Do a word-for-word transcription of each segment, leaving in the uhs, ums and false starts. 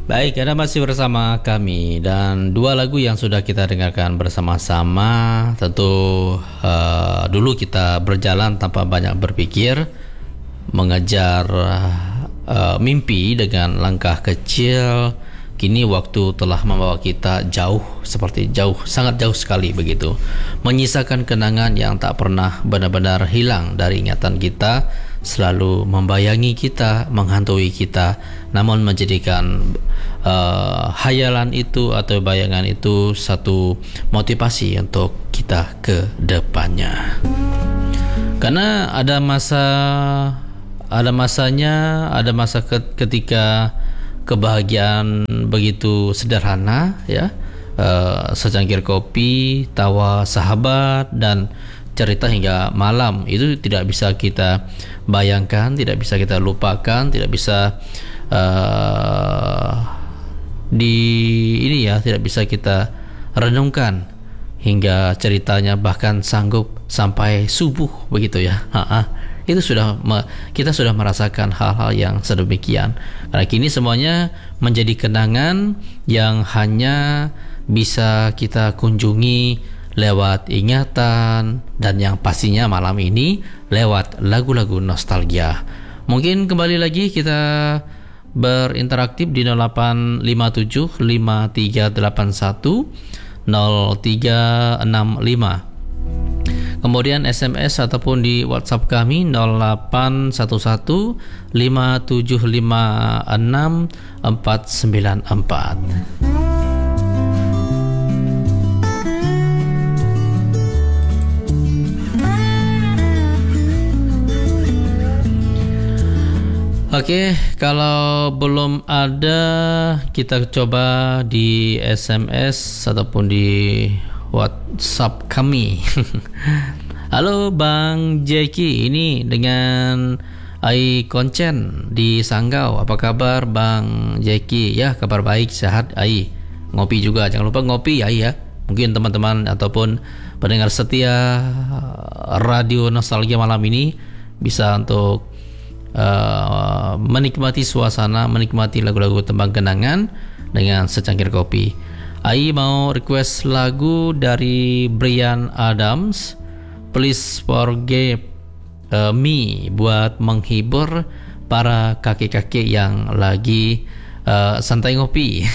Baik, Anda masih bersama kami dan dua lagu yang sudah kita dengarkan bersama-sama. Tentu uh, dulu kita berjalan tanpa banyak berpikir, mengejar uh, mimpi dengan langkah kecil. Kini waktu telah membawa kita jauh, seperti jauh, sangat jauh sekali begitu, menyisakan kenangan yang tak pernah benar-benar hilang dari ingatan kita, selalu membayangi kita, menghantui kita, namun menjadikan uh, hayalan itu atau bayangan itu satu motivasi untuk kita ke depannya. Karena ada masa, ada masanya, ada masa ketika kebahagiaan begitu sederhana, ya, uh, secangkir kopi, tawa sahabat, dan cerita hingga malam itu tidak bisa kita bayangkan, tidak bisa kita lupakan, tidak bisa uh, di ini ya, tidak bisa kita renungkan hingga ceritanya bahkan sanggup sampai subuh begitu ya. Ha-ha. Itu sudah kita sudah merasakan hal-hal yang sedemikian. Karena kini semuanya menjadi kenangan yang hanya bisa kita kunjungi lewat ingatan, dan yang pastinya malam ini lewat lagu-lagu nostalgia. Mungkin kembali lagi kita berinteraktif di nol delapan lima tujuh lima tiga delapan satu nol tiga enam lima. Kemudian S M S ataupun di WhatsApp kami nol delapan satu satu lima tujuh lima enam empat sembilan empat. Oke, kalau belum ada, kita coba di S M S ataupun di WhatsApp kami. Halo Bang Jeki, ini dengan Ai Koncen di Sanggau. Apa kabar Bang Jeki? Ya, kabar baik, sehat Ai. Ngopi juga, jangan lupa ngopi Ai ya. Mungkin teman-teman ataupun pendengar setia Radio Nostalgia malam ini bisa untuk uh, menikmati suasana, menikmati lagu-lagu tembang kenangan dengan secangkir kopi. Ai mau request lagu dari Bryan Adams, Please Forgive uh, Me, buat menghibur para kakek-kakek yang lagi uh, santai ngopi.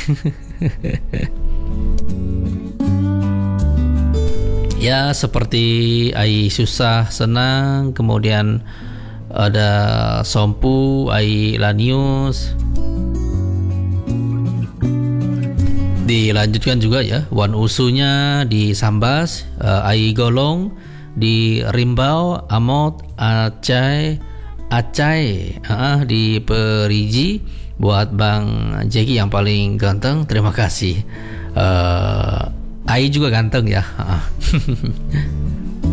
Ya, seperti Ai susah senang, kemudian ada Sompu, Ai Lanius. Dilanjutkan juga ya, Wan Usunya di Sambas, uh, Ai Golong di Rimbau, Amot, Acai, Acai uh, di Perigi, buat Bang Jeki yang paling ganteng, terima kasih. uh, Ai juga ganteng ya. uh.